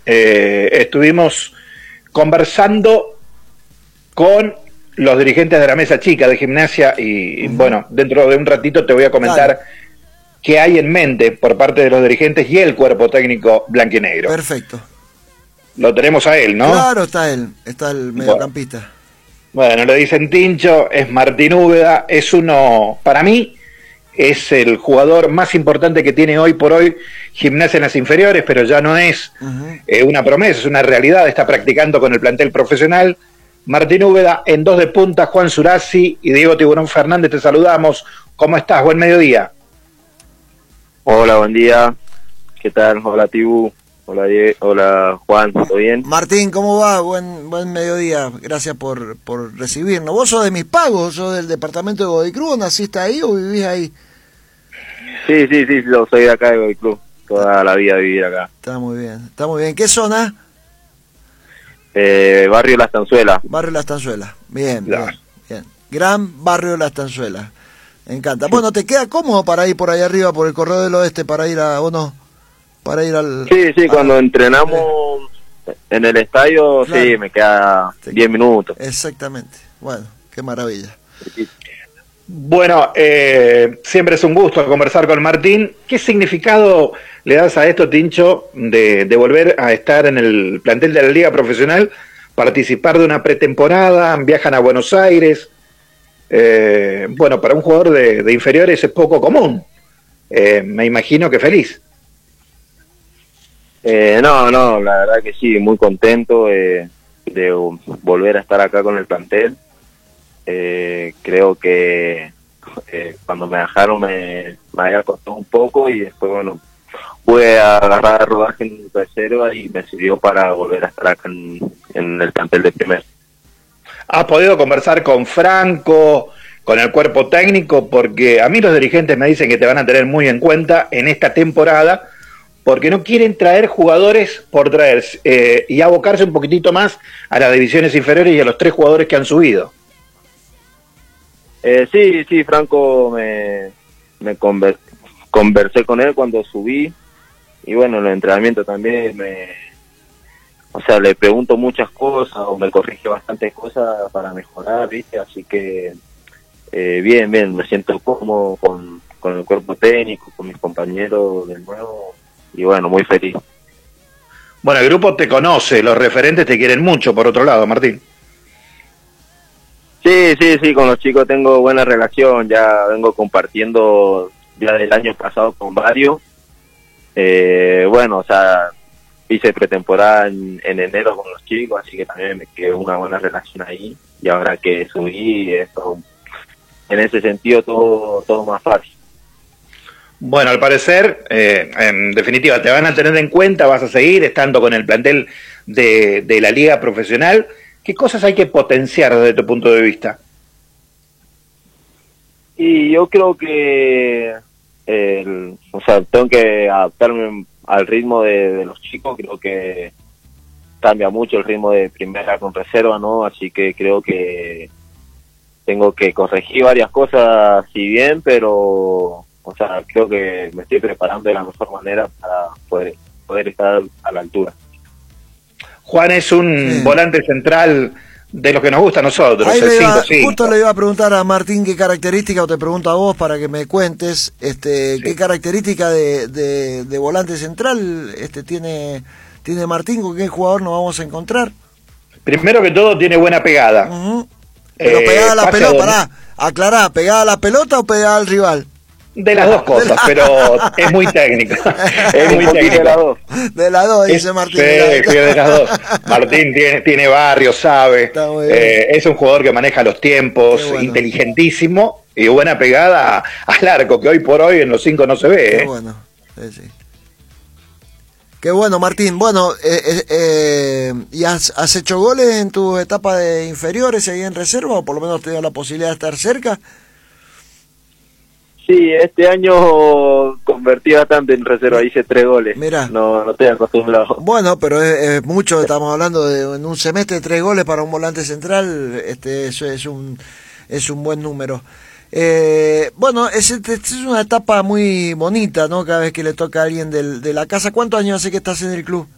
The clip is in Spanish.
estuvimos conversando con los dirigentes de la mesa chica de Gimnasia y bueno, dentro de un ratito te voy a comentar qué hay en mente por parte de los dirigentes y el cuerpo técnico blanquinegro. Perfecto. Lo tenemos a él, ¿no? Claro, está el mediocampista. Bueno, le dicen Tincho, es Martín Úbeda, es uno, para mí, es el jugador más importante que tiene hoy por hoy Gimnasia en las inferiores, pero ya no es una promesa, es una realidad, está practicando con el plantel profesional. Martín Úbeda, en dos de punta, Juan Surazzi y Diego Tiburón Fernández, te saludamos. ¿Cómo estás? Buen mediodía. Hola, buen día. ¿Qué tal? Hola, Tibu. Hola, hola, Juan. ¿Todo bien? Martín, ¿cómo va? Buen mediodía. Gracias por recibirnos. ¿Vos sos de Mis Pagos? ¿Sos del departamento de Godoy Cruz? ¿Naciste ahí o vivís ahí? Sí, yo soy de acá de Godoy Cruz. Toda la vida vivir acá. Está muy bien. ¿Qué zona? Barrio La Estanzuela. Barrio La Estanzuela. Bien. Gran Barrio La Estanzuela. Me encanta. Bueno, ¿te queda cómodo para ir por ahí arriba, por el Corredor del Oeste, para ir o no? Para ir al... Sí, cuando entrenamos en el estadio, claro. Sí, me queda 10 minutos. Exactamente. Bueno, qué maravilla. Bueno, siempre es un gusto conversar con Martín. ¿Qué significado le das a esto, Tincho, de volver a estar en el plantel de la Liga Profesional, participar de una pretemporada, viajan a Buenos Aires? Bueno, para un jugador de inferiores es poco común. Me imagino que feliz. No, la verdad que sí, muy contento de volver a estar acá con el plantel. Creo que cuando me dejaron me había costado un poco y después, bueno, pude agarrar rodaje en reserva y me sirvió para volver a estar acá en el plantel de primera. ¿Has podido conversar con Franco, con el cuerpo técnico? Porque a mí los dirigentes me dicen que te van a tener muy en cuenta en esta temporada, porque no quieren traer jugadores por traer y abocarse un poquitito más a las divisiones inferiores y a los 3 jugadores que han subido. Sí, Franco me conversé con él cuando subí y bueno, en el entrenamiento también le pregunto muchas cosas o me corrige bastantes cosas para mejorar, ¿viste? Así que bien, me siento cómodo con el cuerpo técnico, con mis compañeros de nuevo y bueno, muy feliz. Bueno, el grupo te conoce, los referentes te quieren mucho, por otro lado, Martín. Sí, con los chicos tengo buena relación, ya vengo compartiendo ya del año pasado con varios. Bueno, hice pretemporada en enero con los chicos, así que también me quedó una buena relación ahí. Y ahora que subí, en ese sentido todo más fácil. Bueno, al parecer, en definitiva, te van a tener en cuenta, vas a seguir estando con el plantel de la Liga Profesional. ¿Qué cosas hay que potenciar desde tu punto de vista? Y yo creo que tengo que adaptarme al ritmo de los chicos. Creo que cambia mucho el ritmo de primera con reserva, ¿no? Así que creo que tengo que corregir varias cosas, si bien, pero creo que me estoy preparando de la mejor manera para poder estar a la altura. Juan es un volante central de los que nos gusta a nosotros. Ahí justo le iba a preguntar a Martín qué característica, o te pregunto a vos para que me cuentes, qué característica de volante central tiene Martín, con qué jugador nos vamos a encontrar. Primero que todo tiene buena pegada. Pero pegada a la pelota, aclará, ¿pegada a la pelota o pegada al rival? De las dos cosas, pero es muy técnico. Es muy técnico. De las dos, dice Martín. Sí, de las dos. Martín tiene barrio, sabe. Es un jugador que maneja los tiempos, bueno. Inteligentísimo y buena pegada al arco, que hoy por hoy en los 5 no se ve. Qué bueno, sí. Qué bueno, Martín. Bueno, ¿y has hecho goles en tu etapa de inferiores ahí en reserva, o por lo menos te dio la posibilidad de estar cerca? Sí, este año convertí bastante en reserva, hice 3 goles. Mirá. No estoy acostumbrado. Bueno, pero es mucho, estamos hablando de en un semestre 3 goles para un volante central, eso es un buen número. Bueno, es una etapa muy bonita, ¿no? Cada vez que le toca a alguien de la casa. ¿Cuántos años hace que estás en el club?